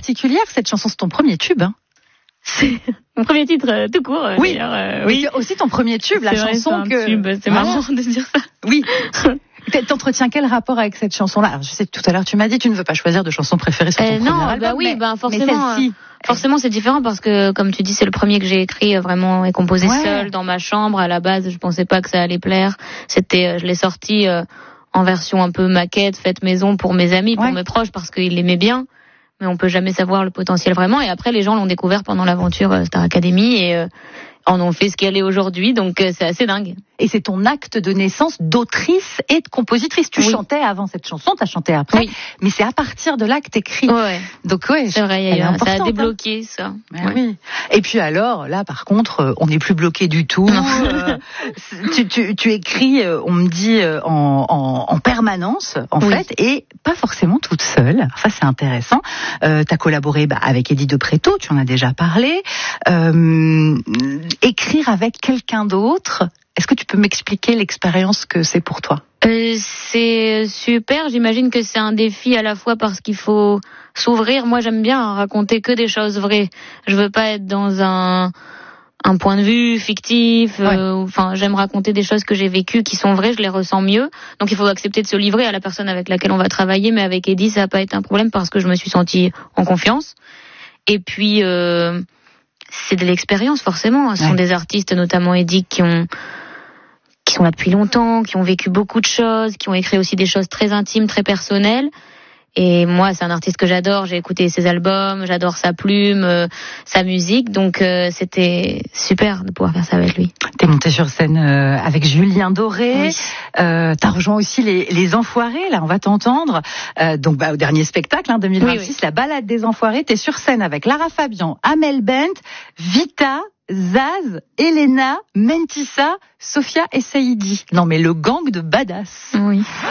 particulière, cette chanson, c'est ton premier tube, hein. C'est mon premier titre tout court. Oui, oui. C'est aussi ton premier tube, la chanson que... Tube. C'est marrant de dire ça. Oui. T'entretiens quel rapport avec cette chanson-là? Alors, je sais que tout à l'heure tu m'as dit tu ne veux pas choisir de chanson préférée sur ton premier album. Forcément c'est différent parce que comme tu dis c'est le premier que j'ai écrit vraiment et composé seul dans ma chambre. À la base je pensais pas que ça allait plaire. Je l'ai sorti en version un peu maquette, faite maison pour mes amis, pour mes proches parce qu'ils l'aimaient bien. Mais on peut jamais savoir le potentiel vraiment. Et après les gens l'ont découvert pendant l'aventure Star Academy et en ont fait ce qu'elle est aujourd'hui, donc c'est assez dingue. Et c'est ton acte de naissance d'autrice et de compositrice. Tu chantais avant cette chanson, t'as chanté après, mais c'est à partir de là que t'écris. Donc c'est vrai, ça a débloqué ça. Oui. Et puis alors, là par contre, on n'est plus bloqué du tout. Tu écris, on me dit, en permanence, en fait, et pas forcément toute seule. Ça c'est intéressant. T'as collaboré avec Eddie de Pretto, tu en as déjà parlé. Écrire avec quelqu'un d'autre, est-ce que tu peux m'expliquer l'expérience que c'est pour toi? C'est super, j'imagine que c'est un défi à la fois parce qu'il faut s'ouvrir. Moi j'aime bien raconter que des choses vraies. Je veux pas être dans un point de vue fictif. J'aime raconter des choses que j'ai vécues qui sont vraies, je les ressens mieux. Donc il faut accepter de se livrer à la personne avec laquelle on va travailler. Mais avec Eddie ça n'a pas été un problème parce que je me suis sentie en confiance. Et puis c'est de l'expérience forcément. Ce sont des artistes, notamment Eddie, qui sont là depuis longtemps, qui ont vécu beaucoup de choses, qui ont écrit aussi des choses très intimes, très personnelles. Et moi, c'est un artiste que j'adore. J'ai écouté ses albums, j'adore sa plume, sa musique. Donc c'était super de pouvoir faire ça avec lui. T'es monté sur scène avec Julien Doré. Oui. T'as rejoint aussi les Enfoirés. Là, on va t'entendre. Donc, au dernier spectacle, 2026, la balade des Enfoirés. T'es sur scène avec Lara Fabian, Amel Bent, Vita, Zaz, Elena, Mentissa, Sophia et Saïdi. Non, mais le gang de badass. Oui.